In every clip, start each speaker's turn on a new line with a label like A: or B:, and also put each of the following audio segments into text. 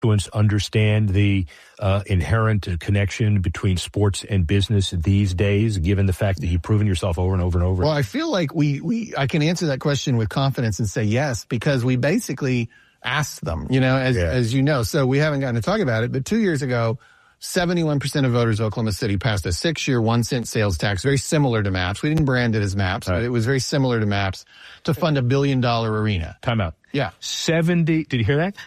A: constituents understand the inherent connection between sports and business these days, given the fact that you've proven yourself over and over and over?
B: Well, I feel like I can answer that question with confidence and say yes, because we basically asked them, as you know. So we haven't gotten to talk about it, but 2 years ago, 71% of voters of Oklahoma City passed a 6-year 1-cent sales tax, very similar to MAPS. We didn't brand it as MAPS, but it was very similar to MAPS, to fund $1 billion arena.
A: Time out.
B: Yeah.
A: 70, did you hear that?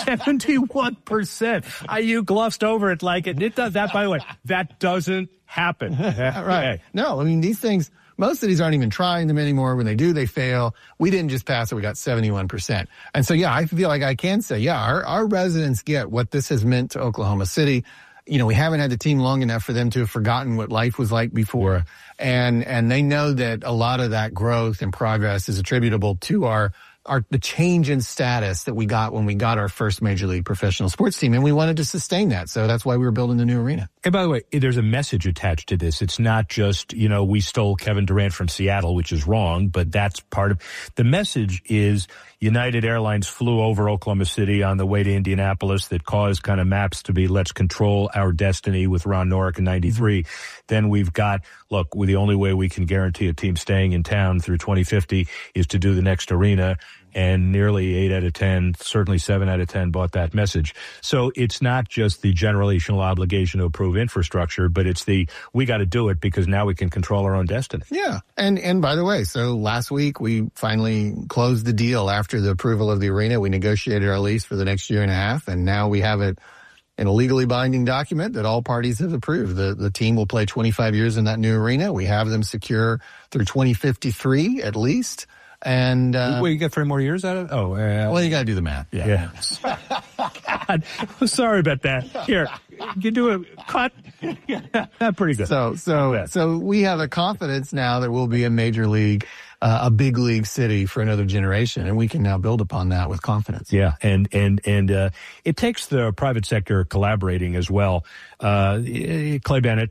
A: 71%. You glossed over it like it does that, by the way, that doesn't happen.
B: Right. No, I mean, these things, most cities aren't even trying them anymore. When they do, they fail. We didn't just pass it. We got 71%. And so, yeah, I feel like I can say, our residents get what this has meant to Oklahoma City. We haven't had the team long enough for them to have forgotten what life was like before. And they know that a lot of that growth and progress is attributable to the change in status that we got when we got our first Major League professional sports team, and we wanted to sustain that. So that's why we were building the new arena.
A: And by the way, there's a message attached to this. It's not just, we stole Kevin Durant from Seattle, which is wrong, but that's part of the message. Is United Airlines flew over Oklahoma City on the way to Indianapolis that caused kind of MAPS to be let's control our destiny with Ron Norick in 93. Then we've got, look, the only way we can guarantee a team staying in town through 2050 is to do the next arena. And nearly 8 out of 10, certainly 7 out of 10 bought that message. So it's not just the generational obligation to improve infrastructure, but it's we got to do it because now we can control our own destiny.
B: Yeah. And by the way, so last week we finally closed the deal after the approval of the arena. We negotiated our lease for the next year and a half, and now we have it in a legally binding document that all parties have approved. The team will play 25 years in that new arena. We have them secure through 2053 at least. And
A: wait, you got 3 more years out of it? Oh,
B: well, you got to do the math. Yeah.
A: God, sorry about that. Here, you do a cut. Pretty good.
B: So we have a confidence now that we'll be a major league, a big league city for another generation, and we can now build upon that with confidence.
A: Yeah, and it takes the private sector collaborating as well. Clay Bennett,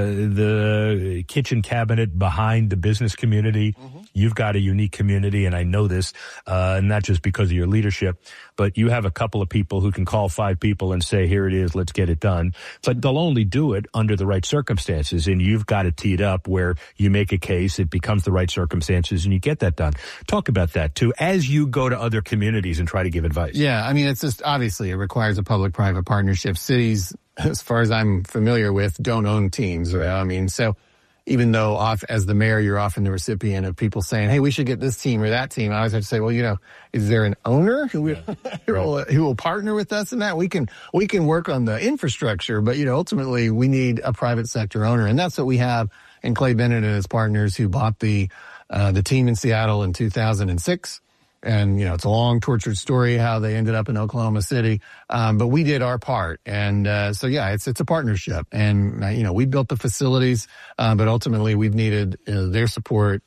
A: the kitchen cabinet behind the business community. You've got a unique community, and I know this, not just because of your leadership, but you have a couple of people who can call 5 people and say, here it is, let's get it done. But they'll only do it under the right circumstances, and you've got it teed up where you make a case, it becomes the right circumstances, and you get that done. Talk about that, too, as you go to other communities and try to give advice.
B: Yeah, I mean, it's just, obviously, it requires a public-private partnership. Cities, as far as I'm familiar with, don't own teams. I mean, so even though as the mayor, you're often the recipient of people saying, hey, we should get this team or that team. I always have to say, well, is there an owner who will partner with us in that? We can work on the infrastructure, but, ultimately we need a private sector owner. And that's what we have in Clay Bennett and his partners, who bought the team in Seattle in 2006. And, it's a long, tortured story how they ended up in Oklahoma City. But we did our part. And, it's a partnership. And, we built the facilities, but ultimately we've needed their support,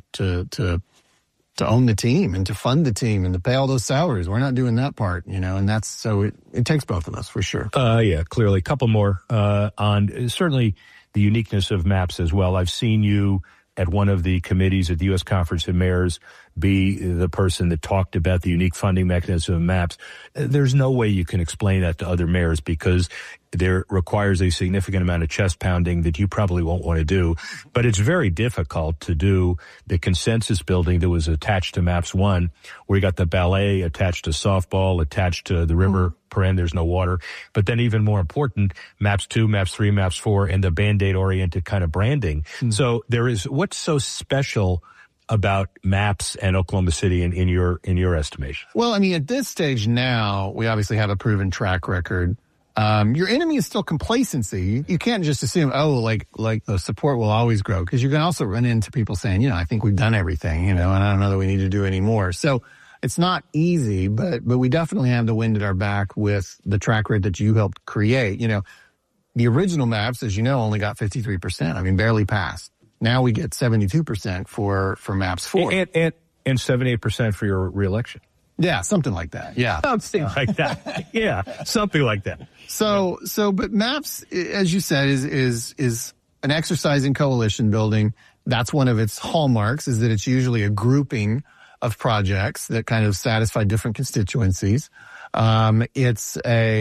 B: to own the team and to fund the team and to pay all those salaries. We're not doing that part, and that's, so it takes both of us for sure.
A: Yeah, clearly. A couple more, on certainly the uniqueness of MAPS as well. I've seen you at one of the committees at the U.S. Conference of Mayors be the person that talked about the unique funding mechanism of MAPS. There's no way you can explain that to other mayors because there requires a significant amount of chest pounding that you probably won't want to do. But it's very difficult to do the consensus building that was attached to MAPS 1, where you got the ballet attached to softball, attached to the river, there's no water. But then even more important, MAPS 2, MAPS 3, MAPS 4, and the Band-Aid oriented kind of branding. So what's so special about MAPS and Oklahoma City in your estimation?
B: Well, I mean, at this stage now, we obviously have a proven track record. Your enemy is still complacency. You can't just assume, like the support will always grow, because you can also run into people saying, I think we've done everything, and I don't know that we need to do any more. So it's not easy, but we definitely have the wind at our back with the track record that you helped create. The original MAPS, as you know, only got 53%. I mean, barely passed. Now we get 72% for MAPS 4.
A: And 78% for your reelection.
B: Yeah, something like that. Yeah.
A: Something like that. Yeah, something like that.
B: But MAPS, as you said, is an exercise in coalition building. That's one of its hallmarks, is that it's usually a grouping of projects that kind of satisfy different constituencies. It's a